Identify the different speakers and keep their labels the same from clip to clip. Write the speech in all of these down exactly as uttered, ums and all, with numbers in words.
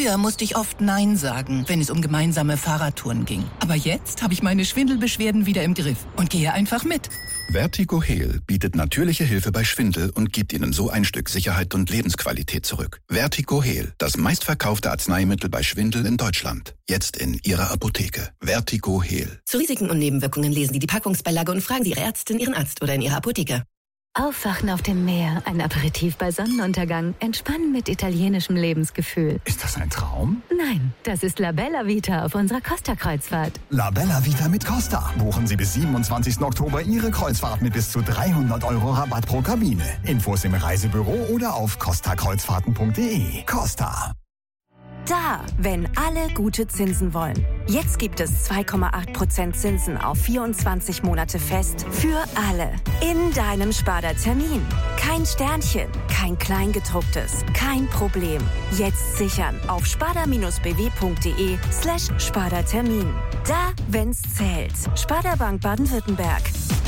Speaker 1: Früher musste ich oft Nein sagen, wenn es um gemeinsame Fahrradtouren ging. Aber jetzt habe ich meine Schwindelbeschwerden wieder im Griff und gehe einfach mit.
Speaker 2: Vertigo Heal bietet natürliche Hilfe bei Schwindel und gibt Ihnen so ein Stück Sicherheit und Lebensqualität zurück. Vertigo Heal, das meistverkaufte Arzneimittel bei Schwindel in Deutschland. Jetzt in Ihrer Apotheke. Vertigo Heal.
Speaker 3: Zu Risiken und Nebenwirkungen lesen Sie die Packungsbeilage und fragen Sie Ihre Ärztin, Ihren Arzt oder in Ihrer Apotheke.
Speaker 4: Aufwachen auf dem Meer, ein Aperitif bei Sonnenuntergang, entspannen mit italienischem Lebensgefühl.
Speaker 5: Ist das ein Traum?
Speaker 4: Nein, das ist La Bella Vita auf unserer Costa-Kreuzfahrt.
Speaker 5: La Bella Vita mit Costa. Buchen Sie bis siebenundzwanzigsten Oktober Ihre Kreuzfahrt mit bis zu dreihundert Euro Rabatt pro Kabine. Infos im Reisebüro oder auf costa kreuzfahrten punkt de. Costa.
Speaker 6: Da, wenn alle gute Zinsen wollen. Jetzt gibt es zwei Komma acht Prozent Zinsen auf vierundzwanzig Monate fest für alle. In deinem Sparda-Termin. Kein Sternchen, kein Kleingedrucktes, kein Problem. Jetzt sichern auf sparda-bw.de slash Sparda-Termin. Da, wenn's zählt. Sparda Bank Baden-Württemberg.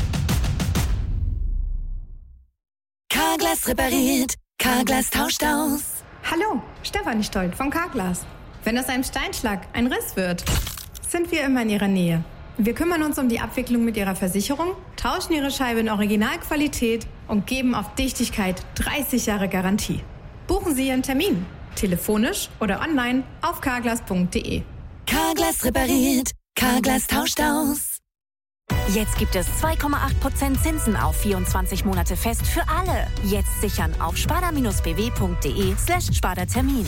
Speaker 3: Carglass repariert, Carglass tauscht aus.
Speaker 7: Hallo, Stefanie Stolt von Carglass. Wenn aus einem Steinschlag ein Riss wird, sind wir immer in Ihrer Nähe. Wir kümmern uns um die Abwicklung mit Ihrer Versicherung, tauschen Ihre Scheibe in Originalqualität und geben auf Dichtigkeit dreißig Jahre Garantie. Buchen Sie Ihren Termin, telefonisch oder online auf carglass punkt de.
Speaker 3: Carglass repariert, Carglass tauscht aus.
Speaker 6: Jetzt gibt es zwei Komma acht Prozent Zinsen auf vierundzwanzig Monate fest für alle. Jetzt sichern auf sparda-bw.de slash Sparda-Termin.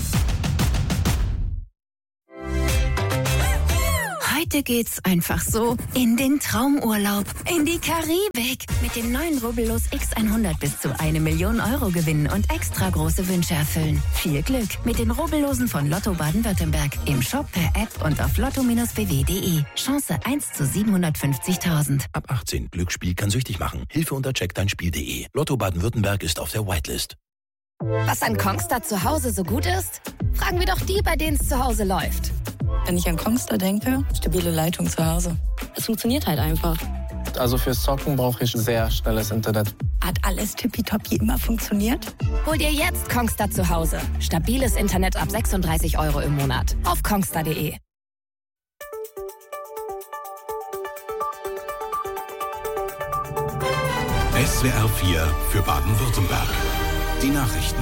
Speaker 8: Heute geht's einfach so in den Traumurlaub, in die Karibik. Mit dem neuen Rubbellos X hundert bis zu eine Million Euro gewinnen und extra große Wünsche erfüllen. Viel Glück mit den Rubbellosen von Lotto Baden-Württemberg. Im Shop, per App und auf lotto Bindestrich b w punkt de. Chance eins zu siebenhundertfünfzigtausend.
Speaker 9: Ab achtzehn. Glücksspiel kann süchtig machen. Hilfe unter check dein spiel punkt de. Lotto Baden-Württemberg ist auf der Whitelist.
Speaker 10: Was an Kongstar zu Hause so gut ist? Fragen wir doch die, bei denen es zu Hause läuft.
Speaker 11: Wenn ich an Kongstar denke, stabile Leitung zu Hause.
Speaker 12: Es funktioniert halt einfach.
Speaker 13: Also fürs Zocken brauche ich sehr schnelles Internet.
Speaker 11: Hat alles tippitoppi immer funktioniert?
Speaker 10: Hol dir jetzt Kongstar zu Hause. Stabiles Internet ab sechsunddreißig Euro im Monat. Auf kongstar punkt de.
Speaker 14: S W R vier für Baden-Württemberg. Die Nachrichten.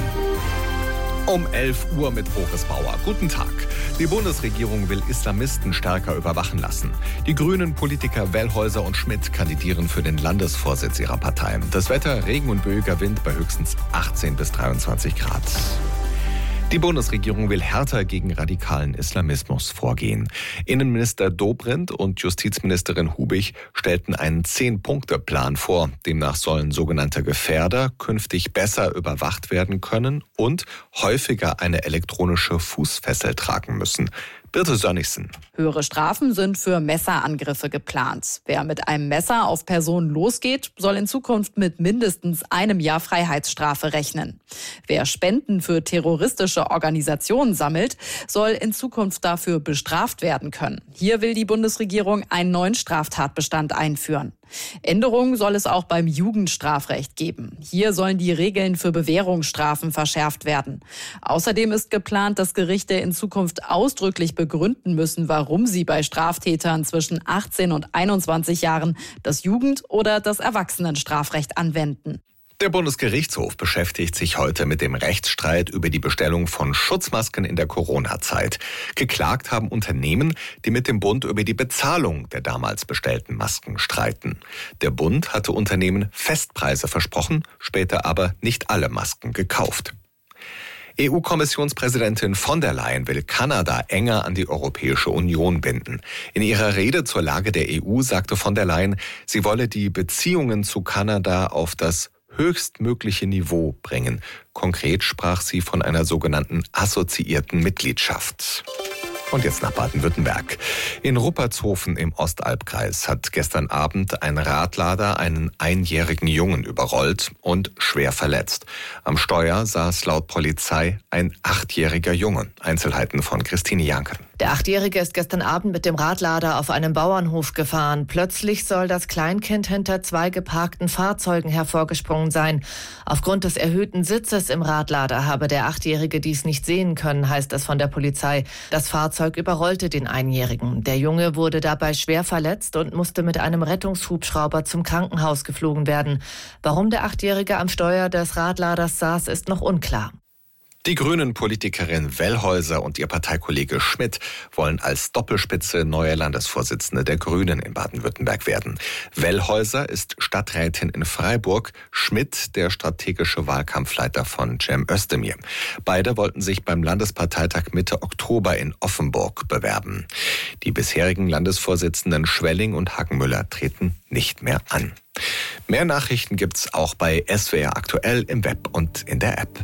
Speaker 15: Um elf Uhr mit Boris Bauer. Guten Tag. Die Bundesregierung will Islamisten stärker überwachen lassen. Die grünen Politiker Wellhäuser und Schmidt kandidieren für den Landesvorsitz ihrer Partei. Das Wetter, Regen und böiger Wind bei höchstens achtzehn bis dreiundzwanzig Grad. Die Bundesregierung will härter gegen radikalen Islamismus vorgehen. Innenminister Dobrindt und Justizministerin Hubig stellten einen Zehn-Punkte-Plan vor. Demnach sollen sogenannte Gefährder künftig besser überwacht werden können und häufiger eine elektronische Fußfessel tragen müssen. Birte Sönnigsen.
Speaker 16: Höhere Strafen sind für Messerangriffe geplant. Wer mit einem Messer auf Personen losgeht, soll in Zukunft mit mindestens einem Jahr Freiheitsstrafe rechnen. Wer Spenden für terroristische Organisationen sammelt, soll in Zukunft dafür bestraft werden können. Hier will die Bundesregierung einen neuen Straftatbestand einführen. Änderungen soll es auch beim Jugendstrafrecht geben. Hier sollen die Regeln für Bewährungsstrafen verschärft werden. Außerdem ist geplant, dass Gerichte in Zukunft ausdrücklich begründen müssen, warum sie bei Straftätern zwischen achtzehn und einundzwanzig Jahren das Jugend- oder das Erwachsenenstrafrecht anwenden.
Speaker 15: Der Bundesgerichtshof beschäftigt sich heute mit dem Rechtsstreit über die Bestellung von Schutzmasken in der Corona-Zeit. Geklagt haben Unternehmen, die mit dem Bund über die Bezahlung der damals bestellten Masken streiten. Der Bund hatte Unternehmen Festpreise versprochen, später aber nicht alle Masken gekauft. E U-Kommissionspräsidentin von der Leyen will Kanada enger an die Europäische Union binden. In ihrer Rede zur Lage der E U sagte von der Leyen, sie wolle die Beziehungen zu Kanada auf das höchstmögliche Niveau bringen. Konkret sprach sie von einer sogenannten assoziierten Mitgliedschaft. Und jetzt nach Baden-Württemberg. In Ruppertshofen im Ostalbkreis hat gestern Abend ein Radlader einen einjährigen Jungen überrollt und schwer verletzt. Am Steuer saß laut Polizei ein achtjähriger Junge. Einzelheiten von Christine Janken.
Speaker 12: Der Achtjährige ist gestern Abend mit dem Radlader auf einem Bauernhof gefahren. Plötzlich soll das Kleinkind hinter zwei geparkten Fahrzeugen hervorgesprungen sein. Aufgrund des erhöhten Sitzes im Radlader habe der Achtjährige dies nicht sehen können, heißt es von der Polizei. Das Fahrzeug überrollte den Einjährigen. Der Junge wurde dabei schwer verletzt und musste mit einem Rettungshubschrauber zum Krankenhaus geflogen werden. Warum der Achtjährige am Steuer des Radladers saß, ist noch unklar.
Speaker 15: Die Grünen-Politikerin Wellhäuser und ihr Parteikollege Schmidt wollen als Doppelspitze neue Landesvorsitzende der Grünen in Baden-Württemberg werden. Wellhäuser ist Stadträtin in Freiburg, Schmidt der strategische Wahlkampfleiter von Cem Özdemir. Beide wollten sich beim Landesparteitag Mitte Oktober in Offenburg bewerben. Die bisherigen Landesvorsitzenden Schwelling und Hagenmüller treten nicht mehr an. Mehr Nachrichten gibt's auch bei S W R aktuell im Web und in der App.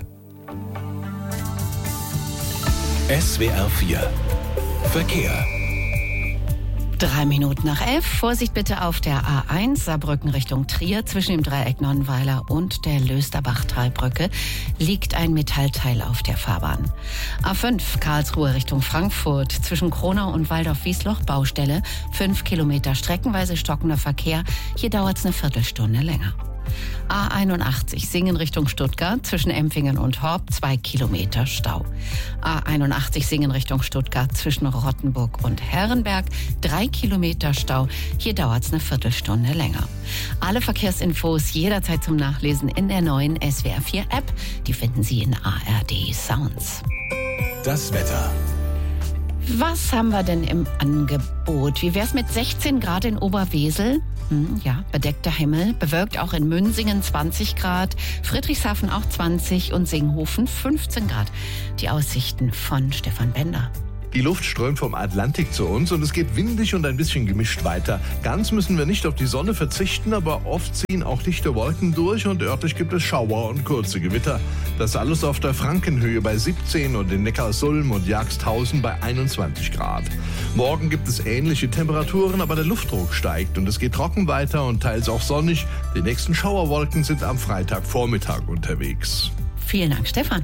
Speaker 14: S W R vier Verkehr.
Speaker 17: Drei Minuten nach elf. Vorsicht bitte auf der A eins Saarbrücken Richtung Trier. Zwischen dem Dreieck Nonnenweiler und der Lösterbach-Talbrücke liegt ein Metallteil auf der Fahrbahn. A fünf Karlsruhe Richtung Frankfurt. Zwischen Kronau und Waldorf-Wiesloch Baustelle. Fünf Kilometer streckenweise stockender Verkehr. Hier dauert es eine Viertelstunde länger. A einundachtzig Singen Richtung Stuttgart, zwischen Empfingen und Horb, zwei Kilometer Stau. A einundachtzig Singen Richtung Stuttgart, zwischen Rottenburg und Herrenberg, drei Kilometer Stau. Hier dauert es eine Viertelstunde länger. Alle Verkehrsinfos jederzeit zum Nachlesen in der neuen S W R vier App. Die finden Sie in A R D Sounds.
Speaker 14: Das Wetter.
Speaker 17: Was haben wir denn im Angebot? Wie wär's mit sechzehn Grad in Oberwesel? Hm, ja, bedeckter Himmel. Bewölkt auch in Münsingen zwanzig Grad. Friedrichshafen auch zwanzig und Singhofen fünfzehn Grad. Die Aussichten von Stefan Bender.
Speaker 18: Die Luft strömt vom Atlantik zu uns und es geht windig und ein bisschen gemischt weiter. Ganz müssen wir nicht auf die Sonne verzichten, aber oft ziehen auch dichte Wolken durch und örtlich gibt es Schauer und kurze Gewitter. Das alles auf der Frankenhöhe bei siebzehn und in Neckarsulm und Jagsthausen bei einundzwanzig Grad. Morgen gibt es ähnliche Temperaturen, aber der Luftdruck steigt und es geht trocken weiter und teils auch sonnig. Die nächsten Schauerwolken sind am Freitagvormittag unterwegs.
Speaker 17: Vielen Dank, Stefan.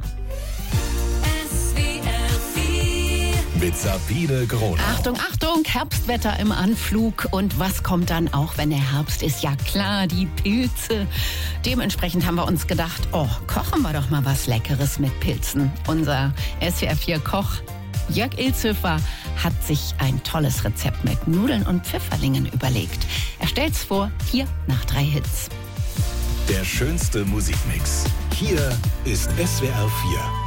Speaker 14: Mit Sabine Gronau.
Speaker 17: Achtung, Achtung, Herbstwetter im Anflug. Und was kommt dann auch, wenn der Herbst ist? Ja klar, die Pilze. Dementsprechend haben wir uns gedacht, oh, kochen wir doch mal was Leckeres mit Pilzen. Unser S W R vier Koch Jörg Ilzhöfer hat sich ein tolles Rezept mit Nudeln und Pfifferlingen überlegt. Er stellt's vor, hier nach drei Hits.
Speaker 14: Der schönste Musikmix. Hier ist S W R vier.